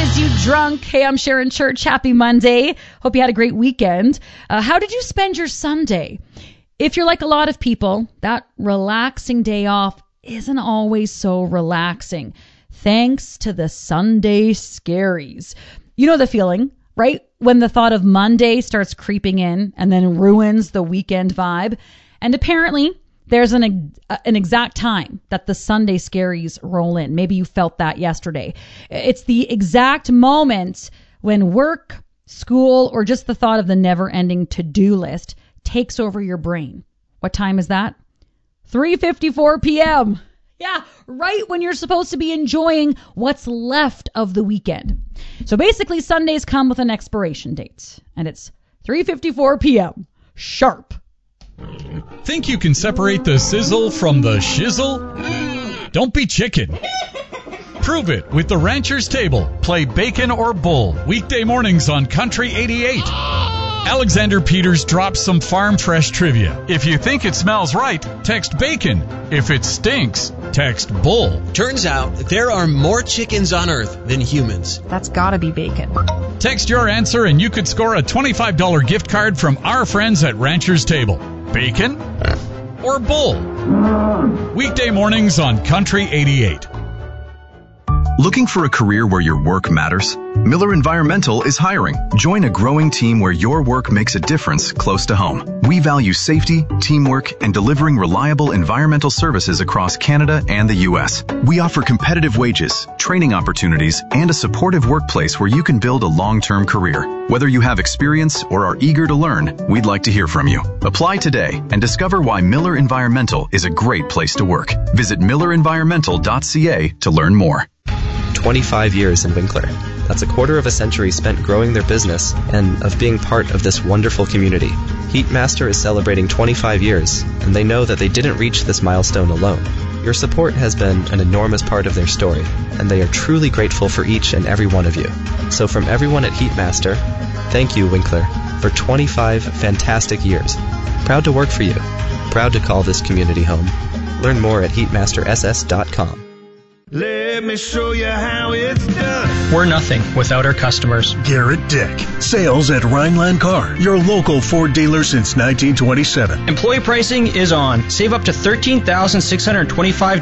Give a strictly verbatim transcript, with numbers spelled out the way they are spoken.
Gets You Drunk. Hey, I'm Sharon Church. Happy Monday. Hope you had a great weekend. Uh, how did you spend your Sunday? If you're like a lot of people, that relaxing day off isn't always so relaxing. Thanks to the Sunday scaries. You know the feeling, right? When the thought of Monday starts creeping in and then ruins the weekend vibe. And apparently, there's an an exact time that the Sunday scaries roll in. Maybe you felt that yesterday. It's the exact moment when work, school, or just the thought of the never-ending to-do list takes over your brain. What time is that? three fifty-four p.m. Yeah, right when you're supposed to be enjoying what's left of the weekend. So basically, Sundays come with an expiration date, and it's three fifty-four p.m. sharp. Think you can separate the sizzle from the shizzle? Don't be chicken. Prove it with the Rancher's Table. Play bacon or bull. Weekday mornings on Country eighty-eight. Alexander Peters drops some farm fresh trivia. If you think it smells right, text bacon. If it stinks, text bull. Turns out there are more chickens on Earth than humans. That's gotta be bacon. Text your answer and you could score a twenty-five dollars gift card from our friends at Rancher's Table. Bacon or bull? Weekday mornings on Country eighty-eight. Looking for a career where your work matters? Miller Environmental is hiring. Join a growing team where your work makes a difference close to home. We value safety, teamwork, and delivering reliable environmental services across Canada and the U S. We offer competitive wages, training opportunities, and a supportive workplace where you can build a long-term career. Whether you have experience or are eager to learn, we'd like to hear from you. Apply today and discover why Miller Environmental is a great place to work. Visit miller environmental dot c a to learn more. twenty-five years in Winkler. That's a quarter of a century spent growing their business and of being part of this wonderful community. Heatmaster is celebrating twenty-five years, and they know that they didn't reach this milestone alone. Your support has been an enormous part of their story, and they are truly grateful for each and every one of you. So from everyone at Heatmaster, thank you, Winkler, for twenty-five fantastic years. Proud to work for you. Proud to call this community home. Learn more at heatmaster s s dot com. Let me show you how it's done. We're nothing without our customers. Garrett Dick. Sales at Rhineland Car, your local Ford dealer since nineteen twenty-seven. Employee pricing is on. Save up to thirteen thousand six hundred twenty-five dollars